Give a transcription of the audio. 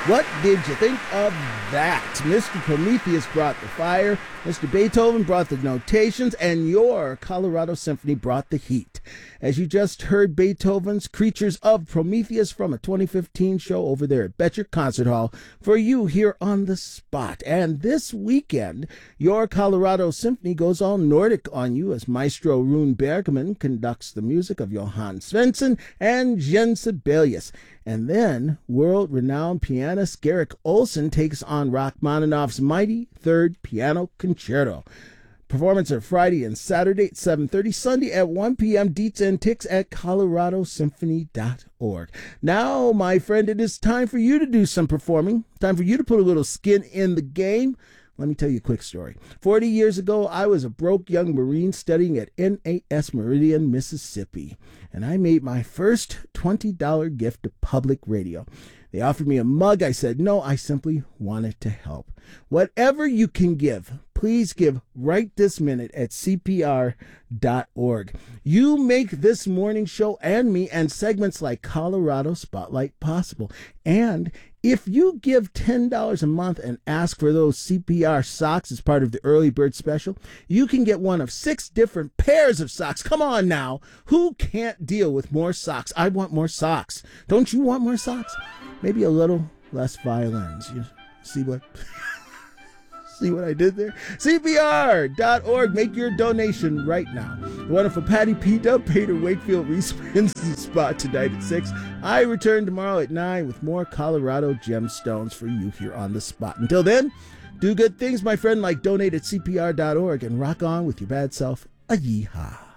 What did you think of that? Mr. Prometheus brought the fire, Mr. Beethoven brought the notations, and your Colorado Symphony brought the heat. As you just heard Beethoven's Creatures of Prometheus from a 2015 show over there at Betcher Concert Hall for you here on the spot. And this weekend, your Colorado Symphony goes all Nordic on you as Maestro Rune Bergman conducts the music of Johann Svensson and Jens Sibelius. And then world-renowned pianist Garrick Olson takes on Rachmaninoff's mighty Third Piano Concerto. Performance are Friday and Saturday at 7:30, Sunday at 1 p.m. Deets and ticks at coloradosymphony.org. Now, my friend, it is time for you to do some performing. Time for you to put a little skin in the game. Let me tell you a quick story. 40 years ago, I was a broke young Marine studying at NAS Meridian, Mississippi, and I made my first $20 gift to public radio. They offered me a mug. I said no, I simply wanted to help. Whatever you can give, please give right this minute at CPR.org. You make this morning show and me and segments like Colorado Spotlight possible. And if you give $10 a month and ask for those CPR socks as part of the early bird special, you can get one of 6 different pairs of socks. Come on now. Who can't deal with more socks? I want more socks. Don't you want more socks? Maybe a little less violins. You see what... See what I did there? CPR.org. Make your donation right now. The wonderful Patty P. Dub, Peter Wakefield respins the spot tonight at 6. I return tomorrow at 9 with more Colorado gemstones for you here on the spot. Until then, do good things, my friend, like donate at CPR.org and rock on with your bad self. A yeehaw.